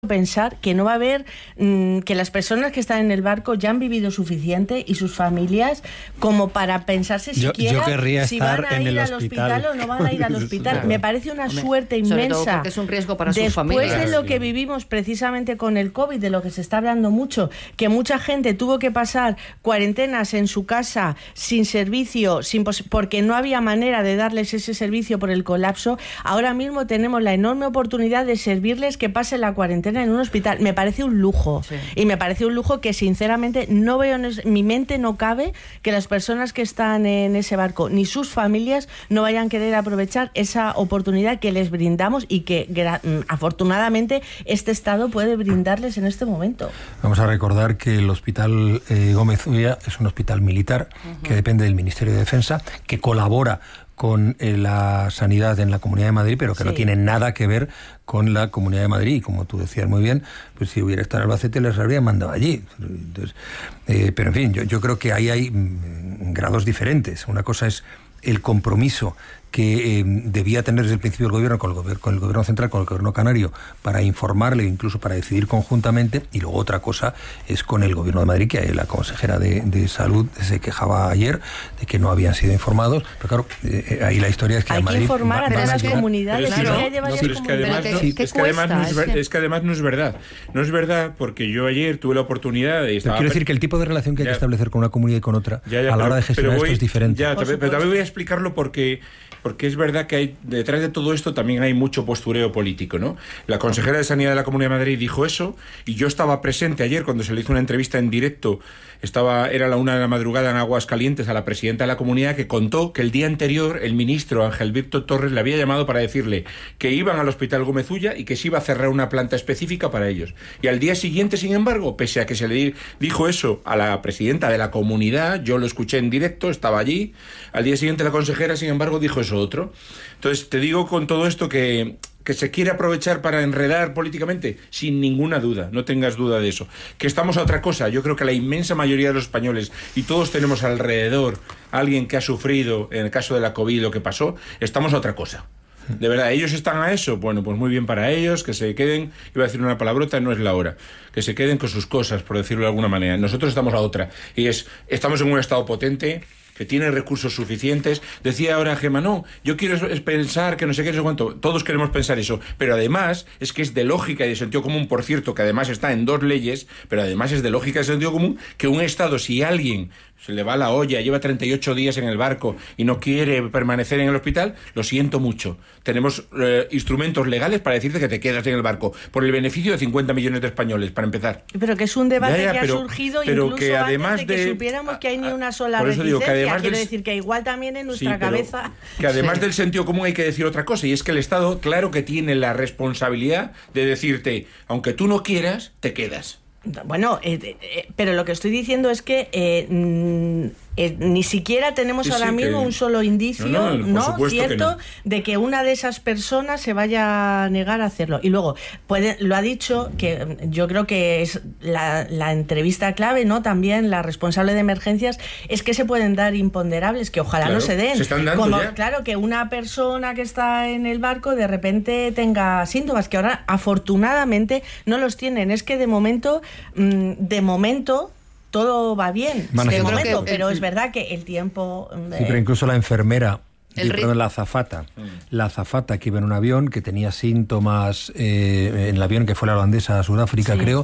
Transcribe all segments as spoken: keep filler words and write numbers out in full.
pensar que no va a haber, mmm, que las personas que están en el barco ya han vivido suficiente y sus familias como para pensarse yo, siquiera yo si van a ir al hospital. hospital o no van a ir al hospital. Claro. Me parece una Hombre, suerte inmensa. Es un riesgo para Después sus familias. Después de lo que vivimos precisamente con el COVID, de lo que se está hablando mucho, que mucha gente tuvo que pasar cuarentenas en su casa sin servicio, sin pos- porque no había manera de darles ese servicio por el colapso. Ahora mismo tenemos la enorme oportunidad de servirles que pasen la cuarentena en un hospital. Me parece un lujo. Sí. Y me parece un lujo que sinceramente no veo, en es, mi mente no cabe que las personas que están en ese barco ni sus familias no vayan a querer aprovechar esa oportunidad que les brindamos y que gra- afortunadamente este Estado puede brindarles en este momento. Vamos a recordar que el Hospital eh, Gómez Ulla es un hospital militar uh-huh. que depende del Ministerio de Defensa, que colabora con eh, la sanidad en la Comunidad de Madrid, pero que sí. no tiene nada que ver con la Comunidad de Madrid. Y como tú decías muy bien, pues si hubiera estado en Albacete les habría mandado allí. Entonces, eh, pero en fin, yo, yo creo que ahí hay mm, grados diferentes. Una cosa es el compromiso que eh, debía tener desde el principio el gobierno con el gobierno, con el gobierno central, con el gobierno canario, para informarle, incluso para decidir conjuntamente, y luego otra cosa es con el gobierno de Madrid, que la consejera de, de salud se quejaba ayer de que no habían sido informados, pero claro, eh, ahí la historia es que hay a Madrid que informar va, a todas las comunidades. Es que además no es verdad, es que además no es verdad, no es verdad porque yo ayer tuve la oportunidad de estar. Quiero decir que el tipo de relación que ya, hay que establecer con una comunidad y con otra ya, ya, a la hora de gestionar voy, esto es diferente. Ya, pero también voy a explicarlo porque porque es verdad que hay, detrás de todo esto también hay mucho postureo político, ¿no? La consejera de Sanidad de la Comunidad de Madrid dijo eso, y yo estaba presente ayer cuando se le hizo una entrevista en directo, estaba era la una de la madrugada en Aguascalientes, a la presidenta de la comunidad, que contó que el día anterior el ministro Ángel Víctor Torres le había llamado para decirle que iban al Hospital Gómez Ulla y que se iba a cerrar una planta específica para ellos. Y al día siguiente, sin embargo, pese a que se le dijo eso a la presidenta de la comunidad, yo lo escuché en directo, estaba allí, al día siguiente la consejera, sin embargo, dijo eso otro. Entonces, te digo con todo esto que, que se quiere aprovechar para enredar políticamente, sin ninguna duda, no tengas duda de eso. Que estamos a otra cosa. Yo creo que la inmensa mayoría de los españoles, y todos tenemos alrededor a alguien que ha sufrido, en el caso de la COVID, lo que pasó, estamos a otra cosa. De verdad, ¿ellos están a eso? Bueno, pues muy bien para ellos, que se queden, iba a decir una palabrota, no es la hora, que se queden con sus cosas, por decirlo de alguna manera. Nosotros estamos a otra, y es, estamos en un estado potente, que tiene recursos suficientes. Decía ahora Gemma, no, yo quiero pensar que no sé qué, no sé cuánto. Todos queremos pensar eso, pero además es que es de lógica y de sentido común, por cierto, que además está en dos leyes, pero además es de lógica y de sentido común que un Estado, si alguien se le va la olla, lleva treinta y ocho días en el barco y no quiere permanecer en el hospital, lo siento mucho. Tenemos eh, instrumentos legales para decirte que te quedas en el barco, por el beneficio de cincuenta millones de españoles, para empezar. Pero que es un debate ya, ya, que pero, ha surgido pero incluso que además antes de que de, supiéramos que hay ni una sola por eso digo que reticencia. además Quiero del, decir que igual también en nuestra sí, pero, cabeza... Que además sí. del sentido común hay que decir otra cosa, y es que el Estado, claro que tiene la responsabilidad de decirte, aunque tú no quieras, te quedas. Bueno, eh, eh, pero lo que estoy diciendo es que eh, mm, eh, ni siquiera tenemos sí, ahora sí, mismo que... un solo indicio, ¿no? no, ¿no? cierto, que no. de que una de esas personas se vaya a negar a hacerlo. Y luego, puede, lo ha dicho, que yo creo que es la, la entrevista clave, ¿no? También la responsable de emergencias, es que se pueden dar imponderables, que ojalá claro, no se den. Se están dando Como, ya. Claro, que una persona que está en el barco de repente tenga síntomas, que ahora afortunadamente no los tienen. Es que de momento... de momento todo va bien, bueno, de sí, momento, que, pero es verdad que el tiempo... Eh, sí, pero incluso la enfermera, el y, perdón, la azafata, mm. la azafata que iba en un avión, que tenía síntomas eh, en el avión que fue la holandesa a Sudáfrica, sí. creo,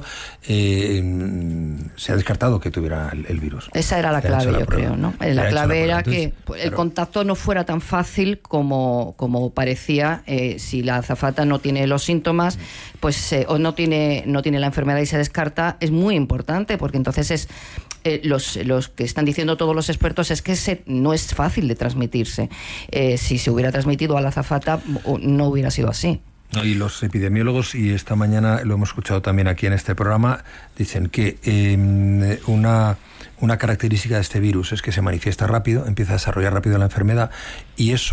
eh, se ha descartado que tuviera el, el virus. Esa era la clave, yo prueba. creo, ¿no? La, la clave la era Entonces, que el claro. contacto no fuera tan fácil como, como parecía. Eh, si la azafata no tiene los síntomas, pues eh, o no tiene, no tiene la enfermedad y se descarta, es muy importante, porque entonces es... Eh, los, los que están diciendo todos los expertos es que se, no es fácil de transmitirse. Eh, si se hubiera transmitido a la azafata, no hubiera sido así. Y los epidemiólogos, y esta mañana lo hemos escuchado también aquí en este programa, dicen que eh, una, una característica de este virus es que se manifiesta rápido, empieza a desarrollar rápido la enfermedad, y eso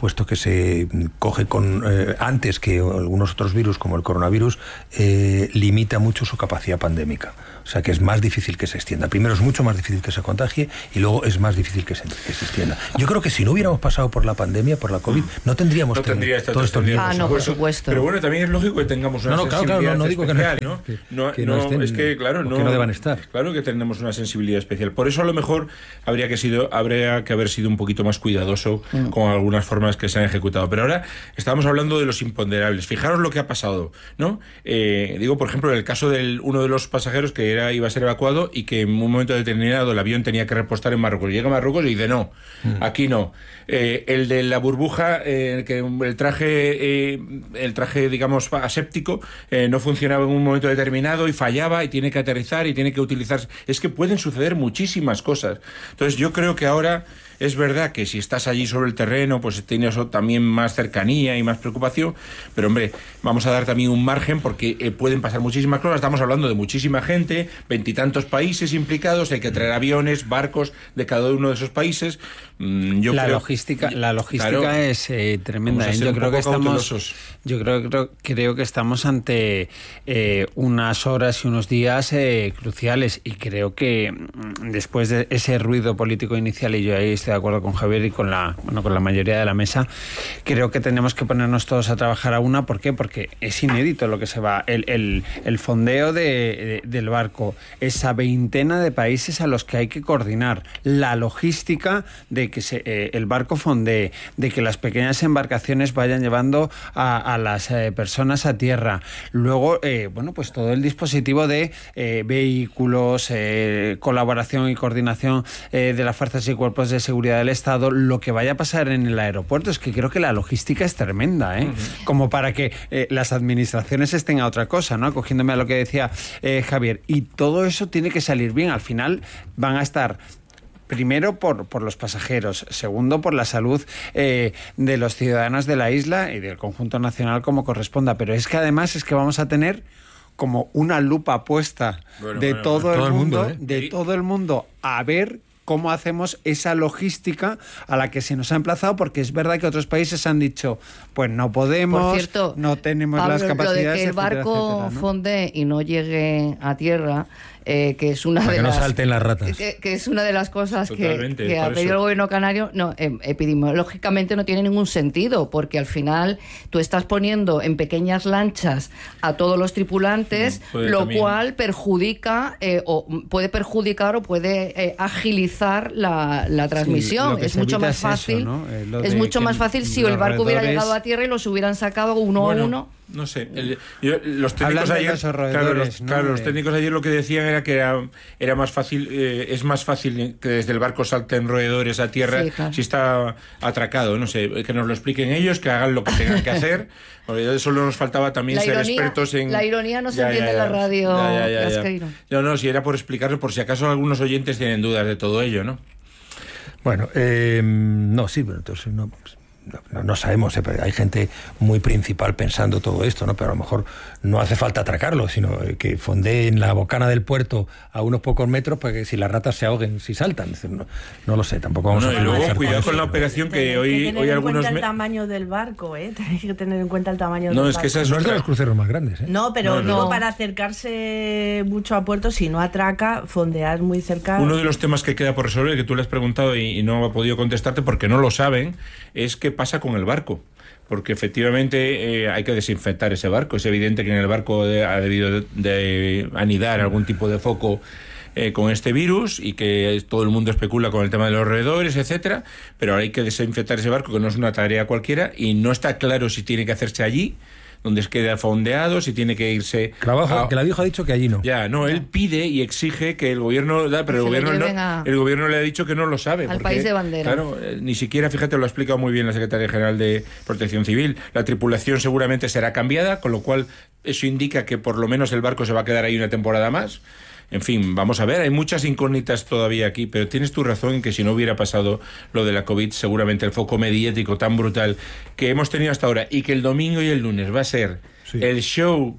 puesto que se coge con eh, antes que algunos otros virus, como el coronavirus, eh, limita mucho su capacidad pandémica. O sea que es más difícil que se extienda. Primero es mucho más difícil que se contagie y luego es más difícil que se, que se extienda. Yo creo que si no hubiéramos pasado por la pandemia, por la COVID, no tendríamos no tendría esta todos estos virus. Ah, no, por supuesto. Pero bueno, también es lógico que tengamos una no, no, claro, sensibilidad claro, no, no digo especial, que no, ¿no? que, no, que no, no estén, es que, claro, no, que no deban estar. Claro que tenemos una sensibilidad especial. Por eso a lo mejor habría que, sido, habría que haber sido un poquito más cuidadoso mm. con algunas formas que se han ejecutado. Pero ahora estábamos hablando de los imponderables. Fijaros lo que ha pasado, ¿no? Eh, digo, por ejemplo, en el caso de uno de los pasajeros que era iba a ser evacuado y que en un momento determinado el avión tenía que repostar en Marruecos. Llega a Marruecos y dice, no, mm. aquí no. Eh, el de la burbuja, eh, que el traje, eh, el traje, digamos, aséptico, eh, no funcionaba en un momento determinado y fallaba y tiene que aterrizar y tiene que utilizarse. Es que pueden suceder muchísimas cosas. Entonces yo creo que ahora es verdad que si estás allí sobre el terreno, pues tienes también más cercanía y más preocupación, pero hombre, vamos a dar también un margen porque eh, pueden pasar muchísimas cosas. Estamos hablando de muchísima gente, veintitantos países implicados, hay que traer aviones, barcos de cada uno de esos países. Mm, yo la creo, logística, la logística claro, es eh, tremenda. Yo creo que estamos, yo creo, creo, creo que estamos ante eh, unas horas y unos días eh, cruciales y creo que después de ese ruido político inicial, y yo ahí estoy de acuerdo con Javier y con la, bueno, con la mayoría de la mesa, creo que tenemos que ponernos todos a trabajar a una. ¿Por qué? Porque es inédito lo que se va. El, el, el fondeo de, de, del barco, esa veintena de países a los que hay que coordinar, la logística de que se, eh, el barco fondee, de que las pequeñas embarcaciones vayan llevando a, a las eh, personas a tierra. Luego, eh, bueno, pues todo el dispositivo de eh, vehículos, eh, colaboración y coordinación eh, de las fuerzas y cuerpos de seguridad del Estado, lo que vaya a pasar en el aeropuerto. Es que creo que la logística es tremenda, ¿eh? Uh-huh. Como para que eh, las administraciones estén a otra cosa, ¿no? Acogiéndome a lo que decía eh, Javier. Y todo eso tiene que salir bien. Al final van a estar primero por, por los pasajeros, segundo por la salud eh, de los ciudadanos de la isla y del conjunto nacional como corresponda. Pero es que además es que vamos a tener como una lupa puesta bueno, de bueno, todo, bueno, el todo mundo, el mundo ¿eh? de todo el mundo a ver cómo hacemos esa logística a la que se nos ha emplazado, porque es verdad que otros países han dicho, pues no podemos, por cierto, no tenemos Pablo, las capacidades, lo de que el barco etcétera, ¿no? fondee y no llegue a tierra, eh, que es una Para de que las, no salten las ratas. Que, que es una de las cosas que, que ha pedido eso. el gobierno canario. No, eh, epidemiológicamente no tiene ningún sentido, porque al final tú estás poniendo en pequeñas lanchas a todos los tripulantes, no, lo también. cual perjudica eh, o puede perjudicar o puede eh, agilizar la, la transmisión. Sí, es mucho más fácil, eso, ¿no? eh, es mucho más fácil si el barco hubiera llegado a tierra y los hubieran sacado uno bueno, a uno. No sé, el, yo, los técnicos ayer, los claro, los, ¿no? claro, los técnicos ayer lo que decían era que era, era más fácil, eh, es más fácil que desde el barco salten roedores a tierra sí, claro. si está atracado, no sé, que nos lo expliquen ellos, que hagan lo que tengan que hacer. Solo nos faltaba también la ser ironía, expertos en... La ironía no se ya, entiende ya, ya, en la radio. Ya, ya, ya, ya. No, no, si era por explicarlo, por si acaso algunos oyentes tienen dudas de todo ello, ¿no? Bueno, eh, no, sí, pero entonces no... No, no sabemos, eh, hay gente muy principal pensando todo esto, ¿no? Pero a lo mejor no hace falta atracarlo, sino que fondeen la bocana del puerto a unos pocos metros para que si las ratas se ahoguen si saltan. Es decir, no, no lo sé, tampoco vamos no, a... Y luego cuidado con, con la operación que Tenéis hoy, que tener hoy en algunos... cuenta el me... tamaño del barco, ¿eh? Tenéis que tener en cuenta el tamaño no, del es barco. Que esa es no es de otra... los cruceros más grandes, ¿eh? No, pero no, no. digo, para acercarse mucho a puerto, si no atraca, fondear muy cerca... Uno de los temas que queda por resolver, que tú le has preguntado y, y no ha podido contestarte porque no lo saben, es qué pasa con el barco. Porque efectivamente eh, hay que desinfectar ese barco. Es evidente que en el barco de, ha debido de, de anidar algún tipo de foco eh, con este virus y que todo el mundo especula con el tema de los roedores, etcétera. Pero ahora hay que desinfectar ese barco, que no es una tarea cualquiera, y no está claro si tiene que hacerse allí, donde queda fondeado, si tiene que irse... Trabajo, a... que la vieja ha dicho que allí no. Ya, no, él pide y exige que el gobierno... Da, pero el gobierno, no, a... el gobierno le ha dicho que no lo sabe. Al porque, país de bandera. Claro, eh, ni siquiera, fíjate, lo ha explicado muy bien la Secretaria General de Protección Civil. La tripulación seguramente será cambiada, con lo cual eso indica que por lo menos el barco se va a quedar ahí una temporada más. En fin, vamos a ver, hay muchas incógnitas todavía aquí, pero tienes tu razón en que si no hubiera pasado lo de la COVID, seguramente el foco mediático tan brutal que hemos tenido hasta ahora y que el domingo y el lunes va a ser sí. el show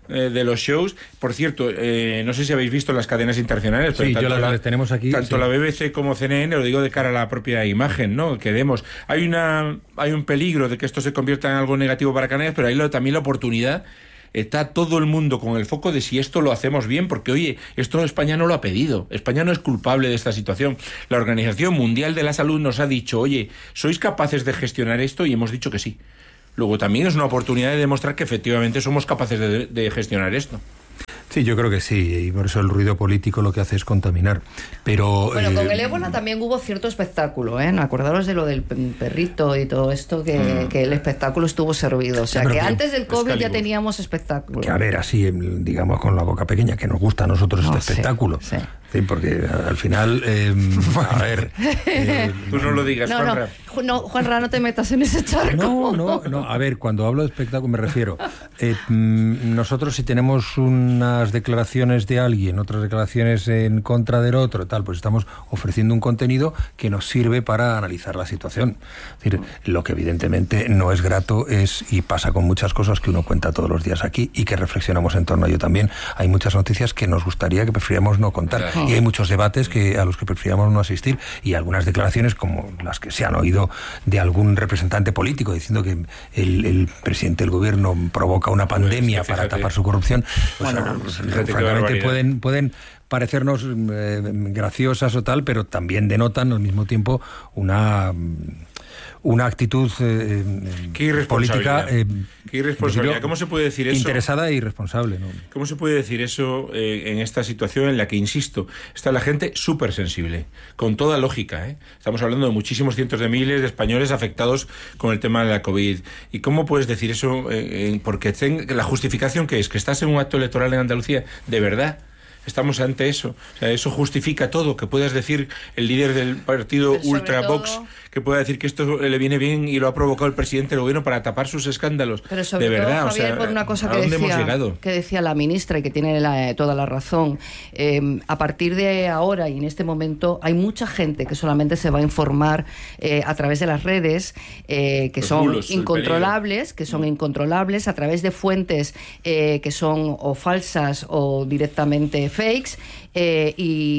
eh, de los shows. Por cierto, eh, no sé si habéis visto las cadenas internacionales, pero sí, tanto, yo las, la, tenemos aquí, tanto sí. la B B C como C N N, lo digo de cara a la propia imagen, ¿no? Que demos. Hay una hay un peligro de que esto se convierta en algo negativo para Canarias, pero hay lo, también la oportunidad. Está todo el mundo con el foco de si esto lo hacemos bien, porque oye, esto España no lo ha pedido, España no es culpable de esta situación. La Organización Mundial de la Salud nos ha dicho, oye, ¿sois capaces de gestionar esto? Y hemos dicho que sí. Luego también es una oportunidad de demostrar que efectivamente somos capaces de, de gestionar esto. Sí, yo creo que sí, y por eso el ruido político lo que hace es contaminar. Pero bueno, eh, con el ébola también hubo cierto espectáculo, ¿eh? Acordaros de lo del perrito y todo esto, que, mm. que el espectáculo estuvo servido. O sea, sí, que, que antes del COVID ya teníamos espectáculo. Que a ver, así, digamos, con la boca pequeña, que nos gusta a nosotros no, este sí, espectáculo. Sí. Sí, porque al final, eh, a ver... Eh, Tú no lo digas, no, Juanra. No, no, Juanra, no te metas en ese charco. No, no, no. A ver, cuando hablo de espectáculo me refiero... Eh, nosotros si tenemos unas declaraciones de alguien, otras declaraciones en contra del otro, tal, pues estamos ofreciendo un contenido que nos sirve para analizar la situación. Es decir, lo que evidentemente no es grato es, y pasa con muchas cosas que uno cuenta todos los días aquí y que reflexionamos en torno a ello también, hay muchas noticias que nos gustaría que prefiriéramos no contar. Y hay muchos debates que a los que preferíamos no asistir y algunas declaraciones como las que se han oído de algún representante político diciendo que el, el presidente del gobierno provoca una pandemia pues, para tapar su corrupción, pues, bueno, pues, francamente pueden, pueden parecernos eh, graciosas o tal, pero también denotan al mismo tiempo una... una actitud eh, Qué política eh, Qué irresponsabilidad. ¿Cómo se puede decir eso? Interesada e irresponsable, ¿no? ¿Cómo se puede decir eso eh, en esta situación en la que, insisto, está la gente súper sensible, con toda lógica, ¿eh? Estamos hablando de muchísimos cientos de miles de españoles afectados con el tema de la COVID. ¿Y cómo puedes decir eso? Eh, eh, porque ten, la justificación que es que estás en un acto electoral en Andalucía, ¿de verdad? Estamos ante eso. O sea, eso justifica todo. Que puedas decir el líder del partido Ultra Vox, que pueda decir que esto le viene bien y lo ha provocado el presidente del gobierno para tapar sus escándalos. Pero sobre de verdad, todo, Javier, o sea, por una cosa ¿a que dónde decía, hemos llegado? que decía la ministra y que tiene la, toda la razón. Eh, a partir de ahora y en este momento hay mucha gente que solamente se va a informar eh, a través de las redes, eh, que Los son bulos, incontrolables, que son incontrolables, a través de fuentes eh, que son o falsas o directamente fakes. Eh,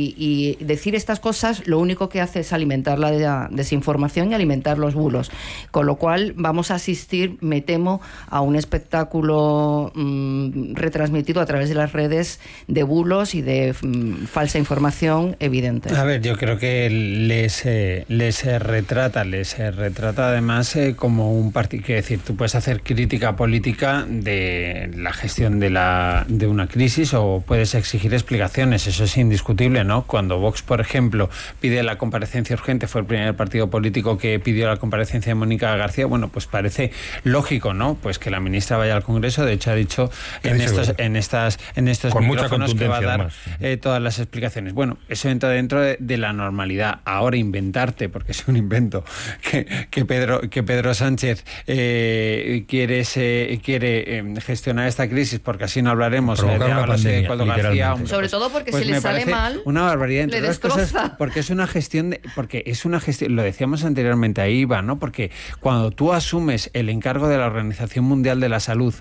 y, y decir estas cosas lo único que hace es alimentar la desinformación y alimentar los bulos, con lo cual vamos a asistir, me temo, a un espectáculo mmm, retransmitido a través de las redes de bulos y de mmm, falsa información evidente. A ver, yo creo que les, eh, les eh, retrata, les eh, retrata además eh, como un partido, que decir, tú puedes hacer crítica política de la gestión de, la, de una crisis o puedes exigir explicaciones, eso es indiscutible, ¿no? Cuando Vox, por ejemplo, pide la comparecencia urgente, fue el primer partido político que pidió la comparecencia de Mónica García, bueno, pues parece lógico, ¿no? Pues que la ministra vaya al Congreso, de hecho ha dicho en estos, en estas, en estos con micrófonos mucha que va a dar eh, todas las explicaciones. Bueno, eso entra dentro de, de la normalidad. Ahora inventarte, porque es un invento, que, que Pedro, que Pedro Sánchez eh, quiere, se, quiere eh, gestionar esta crisis, porque así no hablaremos eh, de Ábalos y de Coldo García. Hombre, sobre pues, todo porque pues si le sale mal, una barbaridad, entre le destroza. Cosas, porque es una gestión de, porque es una gestión, lo decíamos anteriormente, ahí va, ¿no? Porque cuando tú asumes el encargo de la Organización Mundial de la Salud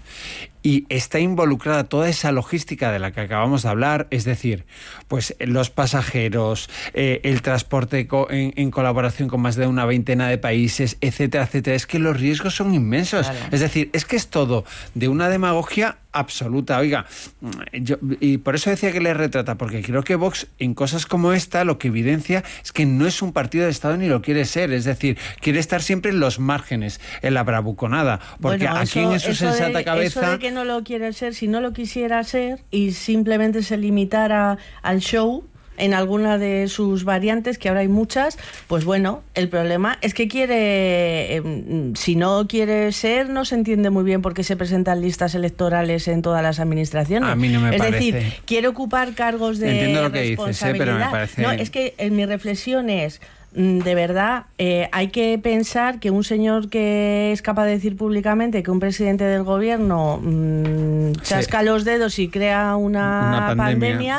y está involucrada toda esa logística de la que acabamos de hablar, es decir, pues los pasajeros, eh, el transporte co en, en colaboración con más de una veintena de países, etcétera, etcétera, es que los riesgos son inmensos. Claro. Es decir, es que es todo de una demagogia absoluta. Oiga, yo, y por eso decía que le retrata, porque creo que Vox en cosas como esta lo que evidencia es que no es un partido de Estado ni lo quiere ser, es decir, quiere estar siempre en los márgenes, en la bravuconada, porque bueno, aquí eso, en su sensata de, cabeza... Eso de que no lo quiere ser, si no lo quisiera ser y simplemente se limitara al show en alguna de sus variantes, que ahora hay muchas, pues bueno, el problema es que quiere, eh, si no quiere ser, no se entiende muy bien por qué se presentan listas electorales en todas las administraciones. A mí no me es parece. decir, quiere ocupar cargos de Entiendo lo que responsabilidad. dices, ¿eh? Pero me parece... No, es que en mi reflexión es, de verdad, eh, hay que pensar que un señor que es capaz de decir públicamente que un presidente del gobierno mmm, chasca sí. los dedos y crea una, una pandemia, pandemia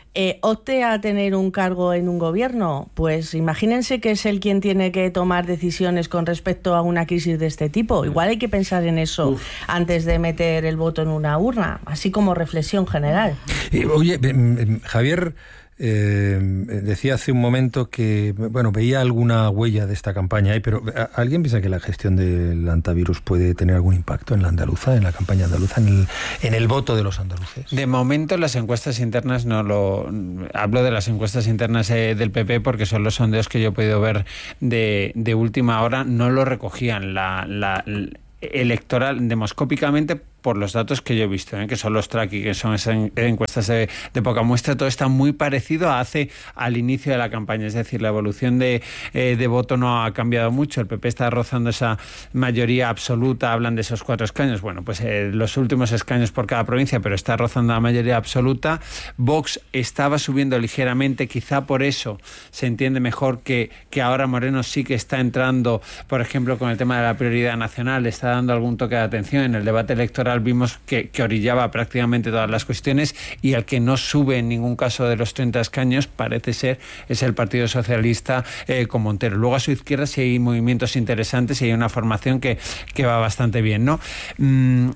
eh, opte a tener un cargo en un gobierno, pues imagínense que es él quien tiene que tomar decisiones con respecto a una crisis de este tipo. Igual hay que pensar en eso Uf. antes de meter el voto en una urna, así como reflexión general. Eh, oye, Javier... Eh, decía hace un momento que, bueno, veía alguna huella de esta campaña ahí, pero ¿alguien piensa que la gestión del antivirus puede tener algún impacto en la andaluza, en la campaña andaluza, en el, en el voto de los andaluces? De momento las encuestas internas no lo... Hablo de las encuestas internas eh, del P P porque son los sondeos que yo he podido ver de, de última hora, no lo recogían. La... la, la electoral demoscópicamente por los datos que yo he visto, ¿eh? que son los tracking, que son esas encuestas de, de poca muestra, todo está muy parecido a hace al inicio de la campaña, es decir, la evolución de, eh, de voto no ha cambiado mucho, el P P está rozando esa mayoría absoluta, hablan de esos cuatro escaños, bueno, pues eh, los últimos escaños por cada provincia, pero está rozando la mayoría absoluta. Vox estaba subiendo ligeramente, quizá por eso se entiende mejor que, que ahora Moreno sí que está entrando, por ejemplo, con el tema de la prioridad nacional, está dando algún toque de atención. En el debate electoral vimos que, que orillaba prácticamente todas las cuestiones, y el que no sube en ningún caso de los treinta escaños parece ser es el Partido Socialista eh, con Montero. Luego a su izquierda sí hay movimientos interesantes y hay una formación que, que va bastante bien, ¿no? Mm,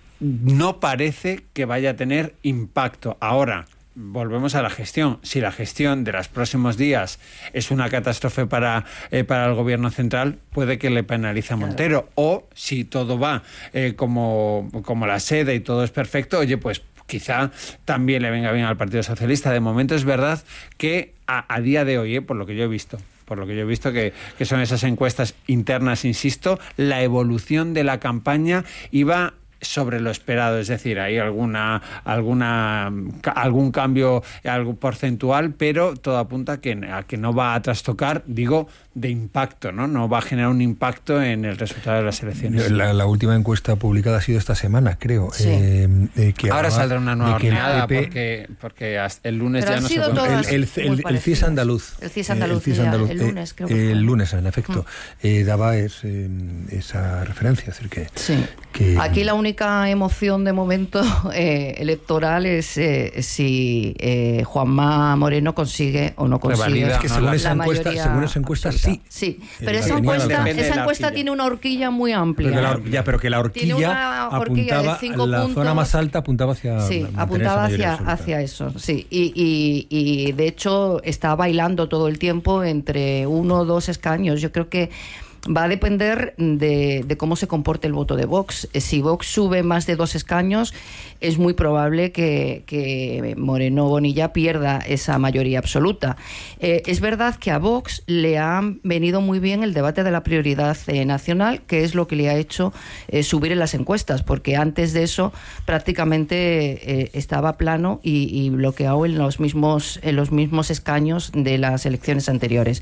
no parece que vaya a tener impacto. Ahora, volvemos a la gestión. Si la gestión de los próximos días es una catástrofe para, eh, para el gobierno central, puede que le penalice a Montero. Claro. O si todo va eh, como, como la seda y todo es perfecto, oye, pues quizá también le venga bien al Partido Socialista. De momento es verdad que a, a día de hoy, eh, por lo que yo he visto, por lo que yo he visto que, que son esas encuestas internas, insisto, la evolución de la campaña iba sobre lo esperado, es decir, hay alguna alguna algún cambio algo porcentual, pero todo apunta a que, a que no va a trastocar, digo, de impacto, ¿no? No va a generar un impacto en el resultado de las elecciones. La, la última encuesta publicada ha sido esta semana, creo. Sí. Eh, eh, que ahora saldrá una nueva horneada P P... porque, porque hasta el lunes pero ya no se puede... El, el, el, el C I S andaluz. El C I S andaluz, el, C I S andaluz, el lunes, creo que eh, fue. El lunes, en efecto. Mm. Eh, daba es, eh, esa referencia. Es decir, que, sí. que... Aquí la única emoción de momento eh, electoral es eh, si eh, Juanma Moreno consigue o no consigue. Revalida, es que según, no, esa encuesta, según esa encuesta, sí. Sí, pero esa encuesta, esa encuesta tiene una horquilla muy amplia. Pero la, ya, pero que la horquilla, horquilla apuntaba, de la puntos, zona más alta apuntaba hacia... Sí, apuntaba hacia, hacia eso, sí. Y, y, y de hecho está bailando todo el tiempo entre uno o dos escaños. Yo creo que va a depender de, de cómo se comporte el voto de Vox. Si Vox sube más de dos escaños, es muy probable que, que Moreno Bonilla pierda esa mayoría absoluta. Eh, es verdad que a Vox le ha venido muy bien el debate de la prioridad eh, nacional, que es lo que le ha hecho eh, subir en las encuestas, porque antes de eso prácticamente eh, estaba plano y, y bloqueado en los mismos en los mismos escaños de las elecciones anteriores.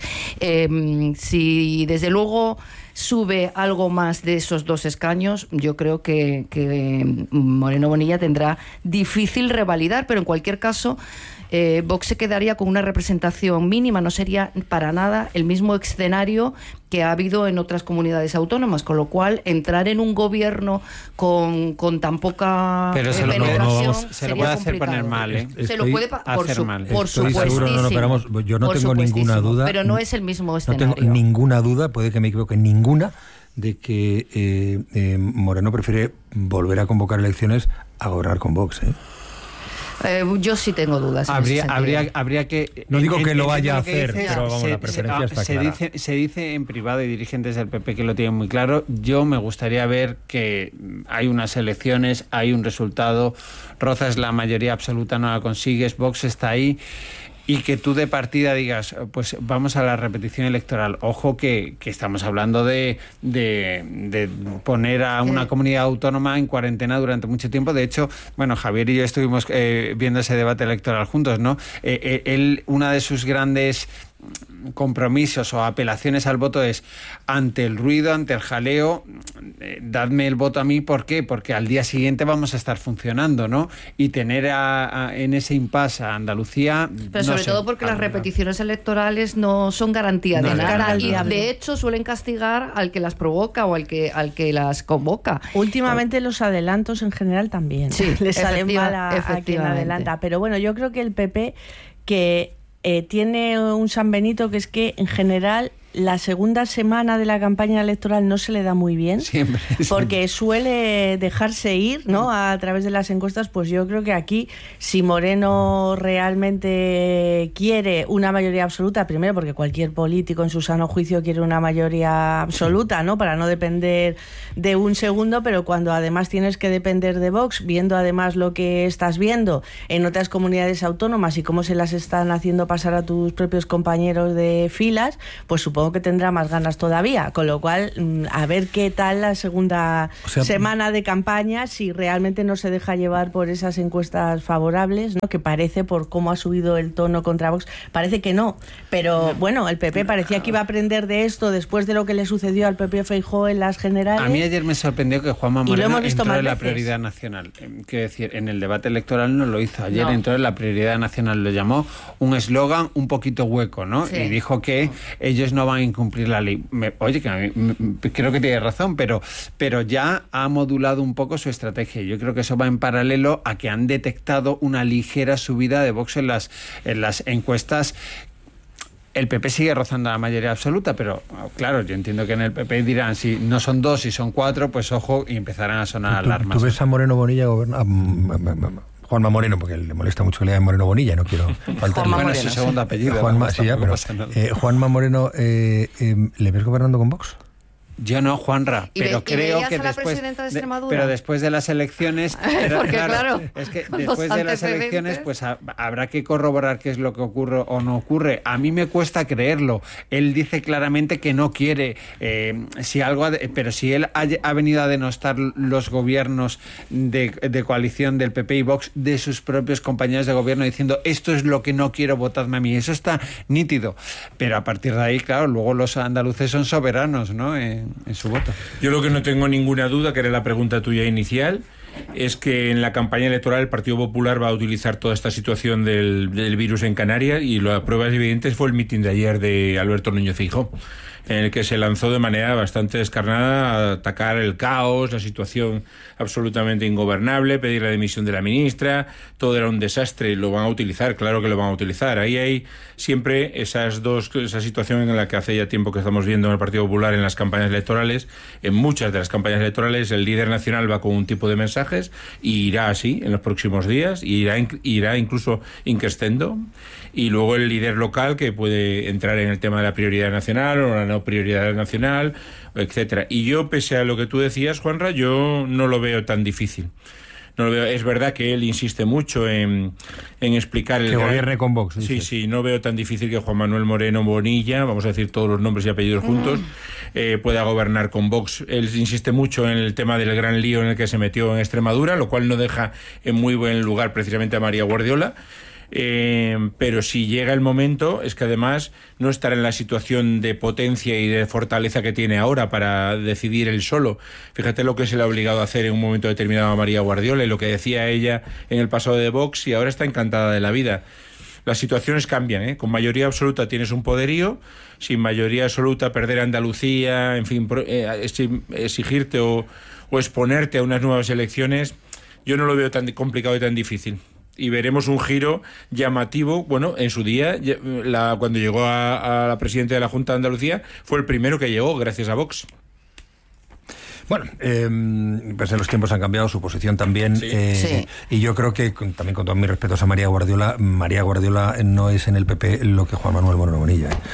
Eh, si desde luego sube algo más de esos dos escaños, yo creo que, que Moreno Bonilla tendrá difícil revalidar, pero en cualquier caso eh, Vox se quedaría con una representación mínima, no sería para nada el mismo escenario que ha habido en otras comunidades autónomas, con lo cual entrar en un gobierno con, con tan poca pero se eh, lo, penetración no, no, vamos, se lo puede hacer poner mal, ¿eh? Se lo puede por, su, mal. por Estoy supuestísimo. Seguro, no, no, pero vamos, yo no por tengo ninguna duda. Pero no es el mismo escenario. No tengo ninguna duda, puede que me equivoque, ninguna, de que eh, eh, Moreno prefiere volver a convocar elecciones a gobernar con Vox, ¿eh? Eh, yo sí tengo dudas. Habría, en ese habría, habría que. No digo en, que en, lo vaya a que hacer, dice, pero vamos, se, la preferencia se, está se clara. Dice, se dice en privado, y dirigentes del P P que lo tienen muy claro. Yo me gustaría ver que hay unas elecciones, hay un resultado, rozas la mayoría absoluta, no la consigues, Vox está ahí. Y que tú de partida digas, pues vamos a la repetición electoral. Ojo que, que estamos hablando de, de, de poner a una comunidad autónoma en cuarentena durante mucho tiempo. De hecho, bueno, Javier y yo estuvimos eh, viendo ese debate electoral juntos, ¿no? Eh, eh, él, una de sus grandes compromisos o apelaciones al voto es ante el ruido, ante el jaleo, eh, dadme el voto a mí. ¿Por qué? Porque al día siguiente vamos a estar funcionando, ¿no? Y tener a, a, en ese impasse a Andalucía... Pero sobre no sé, todo porque las repeticiones electorales no son garantía de no, nada. no, Y no. de hecho suelen castigar al que las provoca o al que, al que las convoca. Últimamente los adelantos en general también. Sí, les salen efectiva, mal a, a quien efectivamente. adelanta. Pero bueno, yo creo que el P P que eh, tiene un San Benito, que es que en general la segunda semana de la campaña electoral no se le da muy bien, Siempre, siempre. porque suele dejarse ir, ¿no? A través de las encuestas. Pues yo creo que aquí, si Moreno realmente quiere una mayoría absoluta, primero porque cualquier político en su sano juicio quiere una mayoría absoluta, ¿no? Para no depender de un segundo, pero cuando además tienes que depender de Vox, viendo además lo que estás viendo en otras comunidades autónomas y cómo se las están haciendo pasar a tus propios compañeros de filas, pues supongo que tendrá más ganas todavía, con lo cual a ver qué tal la segunda o sea, semana de campaña, si realmente no se deja llevar por esas encuestas favorables, ¿no? Que parece, por cómo ha subido el tono contra Vox, parece que no, pero bueno, el P P parecía que iba a aprender de esto después de lo que le sucedió al propio Feijóo en las generales. A mí ayer me sorprendió que Juanma Y lo Moreno hemos visto entró más en la veces. prioridad nacional. Eh, Quiero decir, en el debate electoral no lo hizo. Ayer No. entró en la prioridad nacional. Lo llamó un eslogan un poquito hueco, ¿no? Sí. Y dijo que ellos no van a incumplir la ley. Me, oye, que a mí, me, creo que tiene razón, pero, pero ya ha modulado un poco su estrategia. Yo creo que eso va en paralelo a que han detectado una ligera subida de Vox en las, en las encuestas. El P P sigue rozando la mayoría absoluta, pero claro, yo entiendo que en el P P dirán, si no son dos, si son cuatro, pues ojo, y empezarán a sonar ¿Tú, alarmas. ¿Tú ves a Moreno Bonilla gobernar? Juanma Moreno, porque le molesta mucho que le llamen Moreno Bonilla, no quiero faltar. Juanma Bueno, Moreno, es su segundo apellido. Juanma, ¿no? sí, ya, Tampoco pero, pasa nada. eh, Juanma Moreno, eh, eh, ¿le ves gobernando con Vox? Yo no, Juanra, ¿Y pero ve- y creo veías que a la después presidenta de Extremadura? pero después de las elecciones, pero, Porque, claro, es que los después de las antecedentes. elecciones, pues ha- habrá que corroborar qué es lo que ocurre o no ocurre. A mí me cuesta creerlo. Él dice claramente que no quiere, eh, si algo, ha de- pero si él ha, ha venido a denostar los gobiernos de, de coalición del P P y Vox de sus propios compañeros de gobierno diciendo esto es lo que no quiero, votadme a mí. Eso está nítido. Pero a partir de ahí, claro, luego los andaluces son soberanos, ¿no? En, en su voto. Yo lo que no tengo ninguna duda, que era la pregunta tuya inicial, es que en la campaña electoral el Partido Popular va a utilizar toda esta situación del, del virus en Canarias, y la prueba evidente fue el mitin de ayer de Alberto Núñez Feijóo, en el que se lanzó de manera bastante descarnada a atacar el caos, la situación absolutamente ingobernable, pedir la dimisión de la ministra, todo era un desastre. Lo van a utilizar, claro que lo van a utilizar. Ahí hay siempre esas dos, esa situación en la que hace ya tiempo que estamos viendo en el Partido Popular en las campañas electorales. En muchas de las campañas electorales el líder nacional va con un tipo de mensajes y irá así en los próximos días, y irá, irá incluso increscendo, y luego el líder local, que puede entrar en el tema de la prioridad nacional o la no prioridad nacional, etcétera. Y yo, pese a lo que tú decías, Juanra, yo no lo veo tan difícil. No lo veo. Es verdad que él insiste mucho en, en explicar el que gran... gobierne con Vox. Sí, dices. sí, no veo tan difícil que Juan Manuel Moreno Bonilla, vamos a decir todos los nombres y apellidos juntos, eh, pueda gobernar con Vox. Él insiste mucho en el tema del gran lío en el que se metió en Extremadura, lo cual no deja en muy buen lugar precisamente a María Guardiola. Eh, pero si llega el momento, es que además no estará en la situación de potencia y de fortaleza que tiene ahora para decidir él solo. Fíjate lo que se le ha obligado a hacer en un momento determinado a María Guardiola y lo que decía ella en el pasado de Vox, y ahora está encantada de la vida. Las situaciones cambian, ¿eh? Con mayoría absoluta tienes un poderío, sin mayoría absoluta perder Andalucía, en fin, eh, exigirte o, o exponerte a unas nuevas elecciones, yo no lo veo tan complicado y tan difícil. Y veremos un giro llamativo. Bueno, en su día, la, cuando llegó a, a la presidenta de la Junta de Andalucía, fue el primero que llegó, gracias a Vox. Bueno, eh, pues los tiempos han cambiado, su posición también, Sí. eh, Sí. y yo creo que, con, también con todos mis respetos a María Guardiola, María Guardiola no es en el P P lo que Juan Manuel Moreno Bonilla. ¿eh?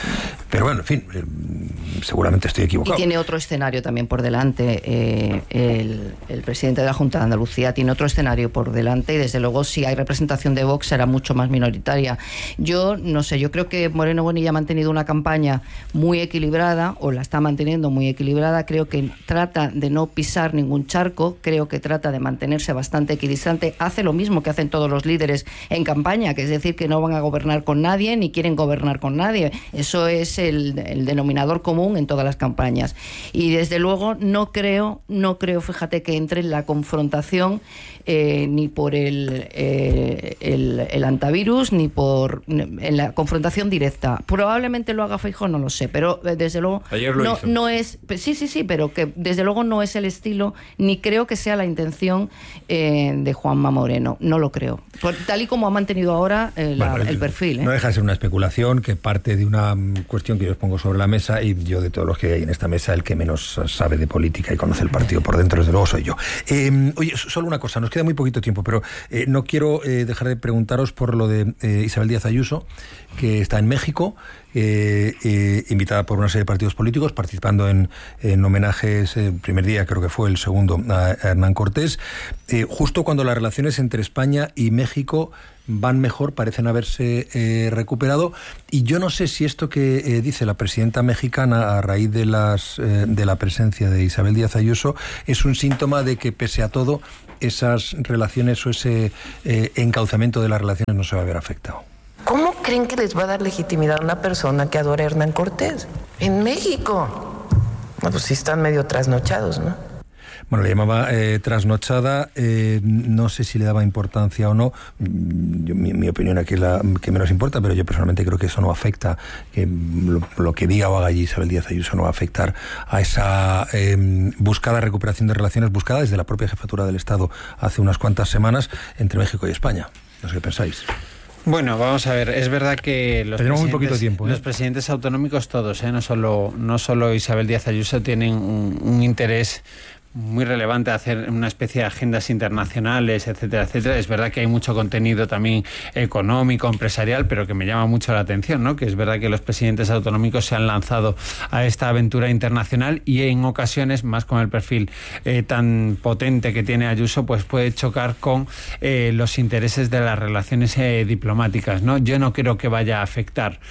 Pero bueno, en fin, eh, seguramente estoy equivocado. Y tiene otro escenario también por delante. Eh, el, el presidente de la Junta de Andalucía tiene otro escenario por delante y desde luego si hay representación de Vox será mucho más minoritaria. Yo no sé, yo creo que Moreno Bonilla ha mantenido una campaña muy equilibrada, o la está manteniendo muy equilibrada. Creo que trata de no pisar ningún charco, creo que trata de mantenerse bastante equidistante. Hace lo mismo que hacen todos los líderes en campaña, que es decir, que no van a gobernar con nadie ni quieren gobernar con nadie. Eso es el, el denominador común en todas las campañas. Y desde luego no creo, no creo, fíjate, que entre en la confrontación eh, ni por el, eh, el, el antivirus ni por en la confrontación directa. Probablemente lo haga Feijóo, no lo sé, pero eh, desde luego Ayer lo no, hizo. no es, sí, sí, sí, pero que desde luego no es el estilo, ni creo que sea la intención eh, de Juanma Moreno, no lo creo. Por, tal y como ha mantenido ahora eh, la, bueno, el perfil. ¿eh? No deja de ser una especulación que parte de una cuestión que yo os pongo sobre la mesa, y yo de todos los que hay en esta mesa, el que menos sabe de política y conoce el partido por dentro, desde luego, soy yo. Eh, oye, solo una cosa, nos queda muy poquito tiempo, pero eh, no quiero eh, dejar de preguntaros por lo de eh, Isabel Díaz Ayuso, que está en México, eh, eh, invitada por una serie de partidos políticos, participando en, en homenajes, el primer día creo que fue, el segundo, a Hernán Cortés, eh, justo cuando las relaciones entre España y México van mejor, parecen haberse eh, recuperado, y yo no sé si esto que eh, dice la presidenta mexicana a raíz de las eh, de la presencia de Isabel Díaz Ayuso es un síntoma de que, pese a todo, esas relaciones o ese eh, encauzamiento de las relaciones no se va a ver afectado. ¿Cómo creen que les va a dar legitimidad a una persona que adora a Hernán Cortés en México? Bueno, pues sí están medio trasnochados, ¿no? Bueno, le llamaba eh, trasnochada, eh, no sé si le daba importancia o no. Yo, mi, mi opinión aquí es la que menos importa, pero yo personalmente creo que eso no afecta, que lo, lo que diga o haga allí Isabel Díaz Ayuso no va a afectar a esa eh, buscada recuperación de relaciones, buscada desde la propia jefatura del Estado hace unas cuantas semanas entre México y España. No sé qué pensáis. Bueno, vamos a ver, es verdad que los, Tenemos presidentes, muy poquito tiempo, ¿eh? los presidentes autonómicos todos, ¿eh? no solo no solo Isabel Díaz Ayuso, tienen un, un interés muy relevante hacer una especie de agendas internacionales, etcétera, etcétera. Es verdad que hay mucho contenido también económico, empresarial, pero que me llama mucho la atención, ¿no? Que es verdad que los presidentes autonómicos se han lanzado a esta aventura internacional y en ocasiones, más con el perfil eh, tan potente que tiene Ayuso, pues puede chocar con eh, los intereses de las relaciones eh, diplomáticas, ¿no? Yo no creo que vaya a afectar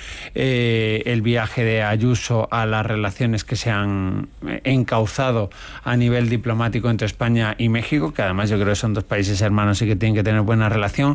eh, el viaje de Ayuso a las relaciones que se han encauzado a nivel diplomático entre España y México, que además yo creo que son dos países hermanos y que tienen que tener buena relación.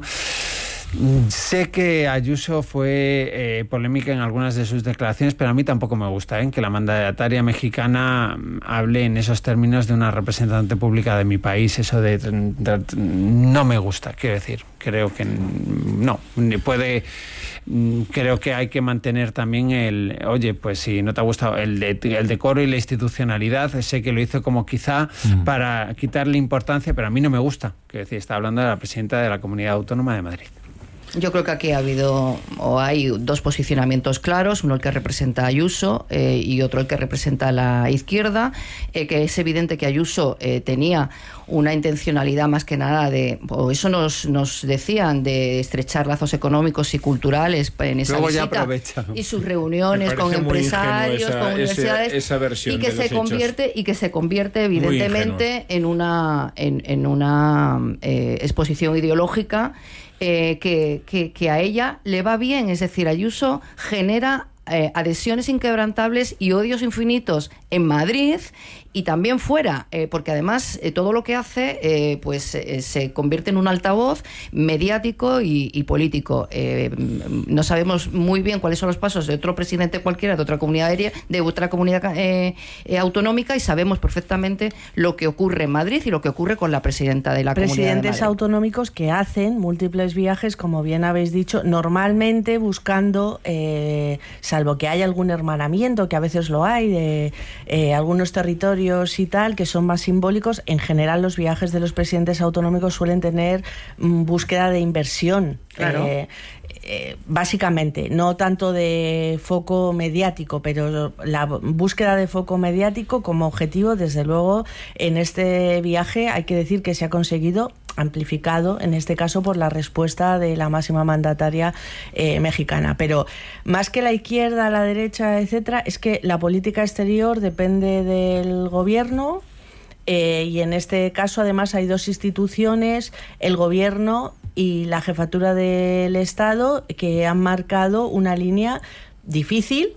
Sé que Ayuso fue eh, polémica en algunas de sus declaraciones, pero a mí tampoco me gusta ¿eh? que la mandataria mexicana hable en esos términos de una representante pública de mi país. Eso de, de, de no me gusta, quiero decir. Creo que no, puede... Creo que hay que mantener también el, oye, pues si no te ha gustado el, de, el decoro y la institucionalidad. Sé que lo hizo como quizá mm. para quitarle importancia, pero a mí no me gusta. Quiero decir, está hablando de la presidenta de la Comunidad Autónoma de Madrid. Yo creo que aquí ha habido o hay dos posicionamientos claros, uno el que representa a Ayuso eh, y otro el que representa a la izquierda, eh, que es evidente que Ayuso eh, tenía una intencionalidad más que nada de, o eso nos, nos decían, de estrechar lazos económicos y culturales en esa Luego visita ya aprovecha, ¿no? Y sus reuniones con empresarios, esa, con universidades, esa, esa y que se convierte hechos. y que se convierte evidentemente en una en, en una eh, exposición ideológica. Eh, que, que, que a ella le va bien, es decir, Ayuso genera eh, adhesiones inquebrantables y odios infinitos en Madrid y también fuera, eh, porque además eh, todo lo que hace eh, pues eh, se convierte en un altavoz mediático y, y político. Eh, no sabemos muy bien cuáles son los pasos de otro presidente cualquiera, de otra comunidad aérea, de otra comunidad eh, eh, autonómica, y sabemos perfectamente lo que ocurre en Madrid y lo que ocurre con la presidenta de la comunidad de Madrid. Presidentes autonómicos que hacen múltiples viajes, como bien habéis dicho, normalmente buscando, eh, salvo que haya algún hermanamiento, que a veces lo hay, de eh, algunos territorios y tal, que son más simbólicos. En general, los viajes de los presidentes autonómicos suelen tener mm, búsqueda de inversión. Claro. Eh, eh, básicamente, no tanto de foco mediático, pero la búsqueda de foco mediático como objetivo, desde luego, en este viaje hay que decir que se ha conseguido amplificado en este caso por la respuesta de la máxima mandataria eh, mexicana. Pero más que la izquierda, la derecha, etcétera, es que la política exterior depende del gobierno. Eh, y en este caso, además, hay dos instituciones, el Gobierno y la Jefatura del Estado, que han marcado una línea difícil,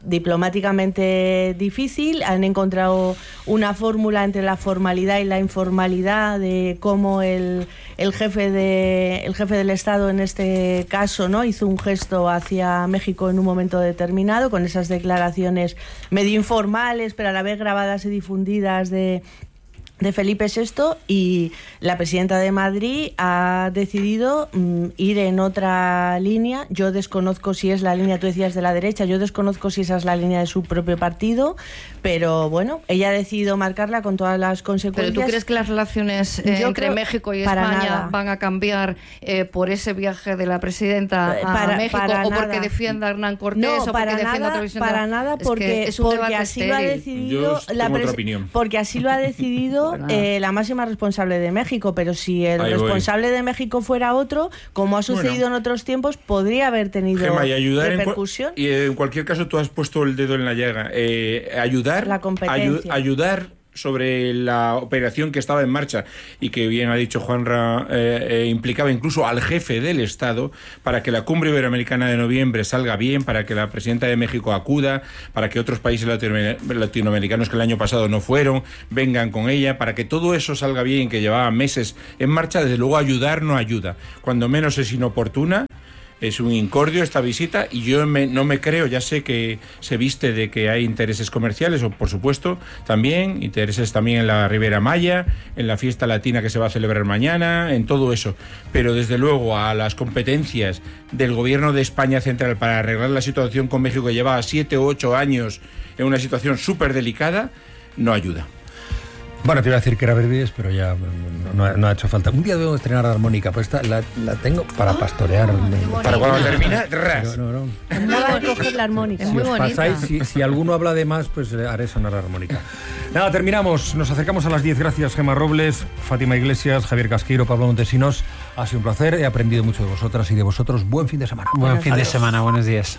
diplomáticamente difícil. Han encontrado una fórmula entre la formalidad y la informalidad de cómo el, el jefe de el jefe del Estado, en este caso, ¿no?, hizo un gesto hacia México en un momento determinado, con esas declaraciones medio informales, pero a la vez grabadas y difundidas de de Felipe sexto, y la presidenta de Madrid ha decidido mm, ir en otra línea. Yo desconozco si es la línea, tú decías, de la derecha, yo desconozco si esa es la línea de su propio partido, pero bueno, ella ha decidido marcarla con todas las consecuencias. ¿Pero tú crees que las relaciones eh, entre creo, México y España nada. van a cambiar eh, por ese viaje de la presidenta a para, México, para o porque nada. defienda a Hernán Cortés, no, o porque para defienda nada, a televisión? Para nada, porque, es que es porque así lo ha decidido la pres- porque así lo ha decidido Eh, la máxima responsable de México, pero si el Ahí responsable voy. de México fuera otro, como ha sucedido bueno. en otros tiempos, podría haber tenido Gemma, y ayudar repercusión. En cu- y en cualquier caso, tú has puesto el dedo en la llaga. Eh, ayudar, la competencia. Ayu- ayudar sobre la operación que estaba en marcha y que, bien ha dicho Juanra, eh, eh, implicaba incluso al jefe del Estado, para que la cumbre iberoamericana de noviembre salga bien, para que la presidenta de México acuda, para que otros países latinoamericanos que el año pasado no fueron vengan con ella, para que todo eso salga bien, que llevaba meses en marcha. Desde luego, ayudar no ayuda, cuando menos es inoportuna. Es un incordio esta visita, y yo me, no me creo, ya sé que se viste de que hay intereses comerciales, o por supuesto también, intereses también en la Riviera Maya, en la fiesta latina que se va a celebrar mañana, en todo eso, pero desde luego a las competencias del gobierno de España central para arreglar la situación con México, que lleva siete u ocho años en una situación súper delicada, no ayuda. Bueno, te iba a decir que era Verbies, pero ya no, no, no ha hecho falta. Un día debo estrenar la armónica, pues esta la, la tengo para oh, pastorear. Para cuando termine, ras. No, no, no. No va a coger la armónica. Si es muy os bonita. Pasáis, si, si alguno habla de más, pues haré sonar la armónica. Nada, terminamos. Nos acercamos a las diez. Gracias, Gemma Robles, Fátima Iglesias, Javier Casqueiro, Pablo Montesinos. Ha sido un placer. He aprendido mucho de vosotras y de vosotros. Buen fin de semana. Buen Buenos fin adiós. de semana. Buenos días.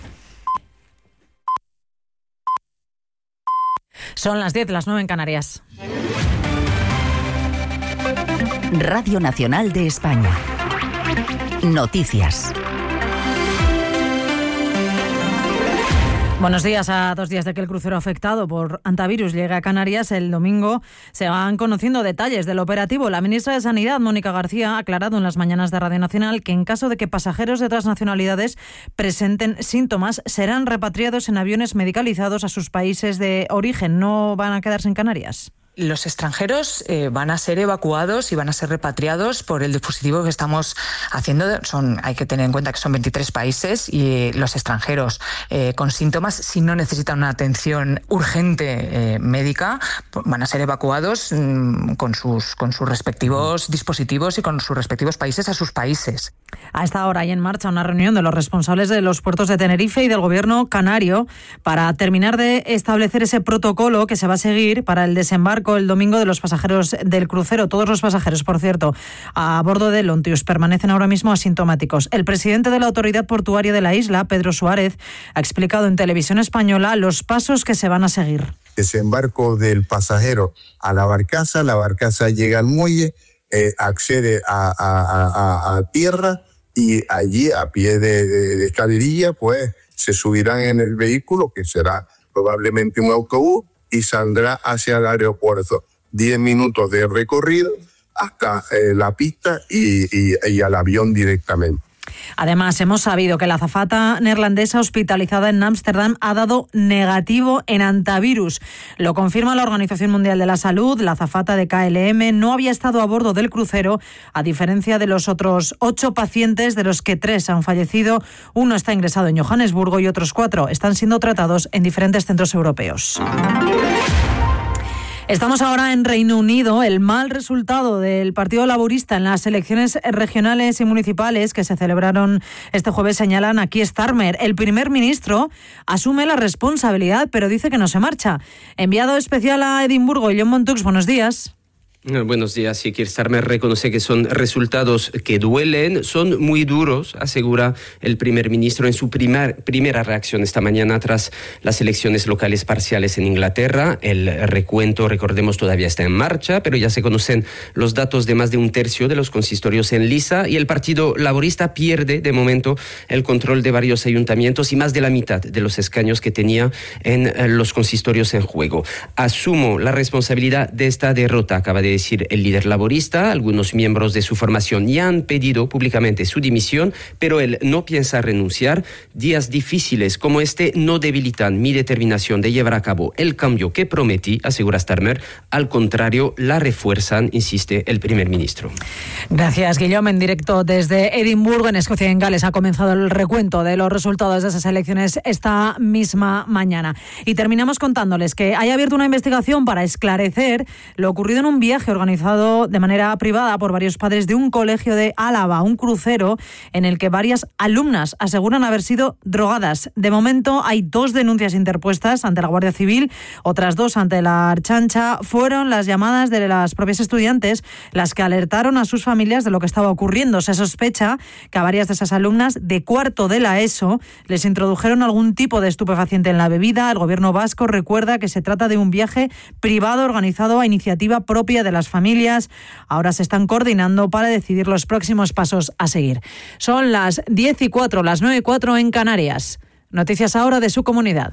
Son las diez, las nueve en Canarias. Radio Nacional de España. Noticias. Buenos días. A dos días de que el crucero afectado por antivirus llegue a Canarias, el domingo se van conociendo detalles del operativo. La ministra de Sanidad, Mónica García, ha aclarado en las mañanas de Radio Nacional que en caso de que pasajeros de otras nacionalidades presenten síntomas, serán repatriados en aviones medicalizados a sus países de origen. ¿No van a quedarse en Canarias? Los extranjeros eh, van a ser evacuados y van a ser repatriados por el dispositivo que estamos haciendo. Son, hay que tener en cuenta que son veintitrés países, y eh, los extranjeros eh, con síntomas, si no necesitan una atención urgente eh, médica, van a ser evacuados mmm, con sus con sus respectivos dispositivos y con sus respectivos países a sus países. A esta hora hay en marcha una reunión de los responsables de los puertos de Tenerife y del gobierno canario para terminar de establecer ese protocolo que se va a seguir para el desembarco el domingo de los pasajeros del crucero. Todos los pasajeros, por cierto, a bordo del Ontius permanecen ahora mismo asintomáticos. El presidente de la Autoridad Portuaria de la isla, Pedro Suárez, ha explicado en Televisión Española los pasos que se van a seguir. Desembarco del pasajero a la barcaza, la barcaza llega al muelle, eh, accede a, a, a, a tierra, y allí a pie de, de, de escalerilla pues se subirán en el vehículo, que será probablemente un autobús, y saldrá hacia el aeropuerto. Diez minutos de recorrido hasta eh, la pista y, y, y al avión directamente. Además, hemos sabido que la azafata neerlandesa hospitalizada en Ámsterdam ha dado negativo en antivirus. Lo confirma la Organización Mundial de la Salud. La azafata de K L M no había estado a bordo del crucero, a diferencia de los otros ocho pacientes, de los que tres han fallecido. Uno está ingresado en Johannesburgo y otros cuatro están siendo tratados en diferentes centros europeos. Estamos ahora en Reino Unido. El mal resultado del Partido Laborista en las elecciones regionales y municipales que se celebraron este jueves señalan a Keir Starmer. El primer ministro asume la responsabilidad, pero dice que no se marcha. Enviado especial a Edimburgo, John Montux, buenos días. Buenos días. Sí, Keir Starmer reconoce que son resultados que duelen, son muy duros, asegura el primer ministro en su primer, primera reacción esta mañana tras las elecciones locales parciales en Inglaterra. El recuento, recordemos, todavía está en marcha, pero ya se conocen los datos de más de un tercio de los consistorios en liza y el Partido Laborista pierde de momento el control de varios ayuntamientos y más de la mitad de los escaños que tenía en los consistorios en juego. Asumo la responsabilidad de esta derrota, acaba de decir el líder laborista. Algunos miembros de su formación ya han pedido públicamente su dimisión, pero él no piensa renunciar. Días difíciles como este no debilitan mi determinación de llevar a cabo el cambio que prometí, asegura Starmer. Al contrario, la refuerzan, insiste el primer ministro. Gracias, Guillaume. En directo desde Edimburgo, en Escocia y en Gales, ha comenzado el recuento de los resultados de esas elecciones esta misma mañana. Y terminamos contándoles que hay abierto una investigación para esclarecer lo ocurrido en un viaje organizado de manera privada por varios padres de un colegio de Álava, un crucero en el que varias alumnas aseguran haber sido drogadas. De momento hay dos denuncias interpuestas ante la Guardia Civil, otras dos ante la Archancha. Fueron las llamadas de las propias estudiantes las que alertaron a sus familias de lo que estaba ocurriendo. Se sospecha que a varias de esas alumnas de cuarto de la ESO les introdujeron algún tipo de estupefaciente en la bebida. El gobierno vasco recuerda que se trata de un viaje privado organizado a iniciativa propia de las familias. Ahora se están coordinando para decidir los próximos pasos a seguir. Son las diez y cuatro, las nueve y cuatro en Canarias. Noticias ahora de su comunidad.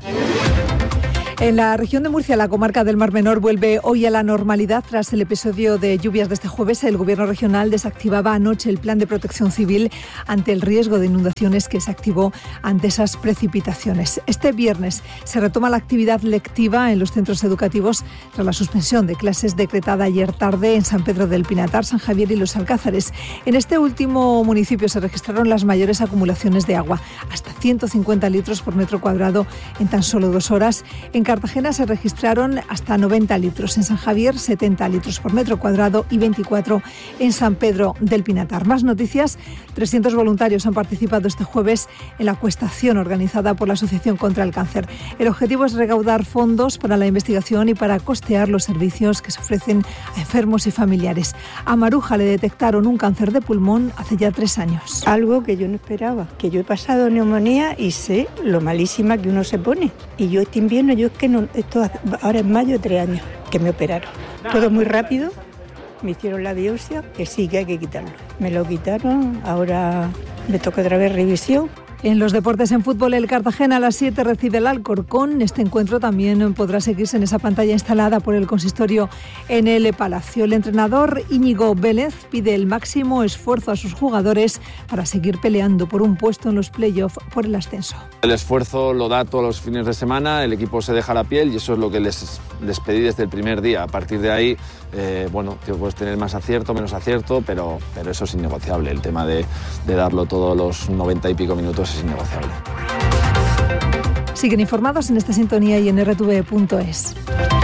En la región de Murcia, la comarca del Mar Menor vuelve hoy a la normalidad tras el episodio de lluvias de este jueves. El gobierno regional desactivaba anoche el plan de protección civil ante el riesgo de inundaciones que se activó ante esas precipitaciones. Este viernes se retoma la actividad lectiva en los centros educativos tras la suspensión de clases decretada ayer tarde en San Pedro del Pinatar, San Javier y Los Alcázares. En este último municipio se registraron las mayores acumulaciones de agua, hasta ciento cincuenta litros por metro cuadrado en tan solo dos horas. En Cartagena se registraron hasta noventa litros, en San Javier setenta litros por metro cuadrado y veinticuatro en San Pedro del Pinatar. Más noticias: trescientos voluntarios han participado este jueves en la acuestación organizada por la Asociación contra el Cáncer. El objetivo es recaudar fondos para la investigación y para costear los servicios que se ofrecen a enfermos y familiares. A Maruja le detectaron un cáncer de pulmón hace ya tres años. Algo que yo no esperaba, que yo he pasado neumonía y sé lo malísima que uno se pone. Y yo este invierno, yo es que no, esto ahora en mayo, tres años que me operaron. Todo muy rápido, me hicieron la biopsia, que sí que hay que quitarlo. Me lo quitaron, ahora me toca otra vez revisión. En los deportes, en fútbol, el Cartagena a las siete recibe el Alcorcón. Este encuentro también podrá seguirse en esa pantalla instalada por el consistorio en el Palacio. El entrenador Íñigo Vélez pide el máximo esfuerzo a sus jugadores para seguir peleando por un puesto en los playoffs por el ascenso. El esfuerzo lo da todos los fines de semana, el equipo se deja la piel y eso es lo que les, les pedí desde el primer día. A partir de ahí, eh, bueno, puedes tener más acierto, menos acierto, pero, pero eso es innegociable. El tema de, de darlo todos los noventa y pico minutos es innegociable. Siguen informados en esta sintonía y en erre te ve punto es.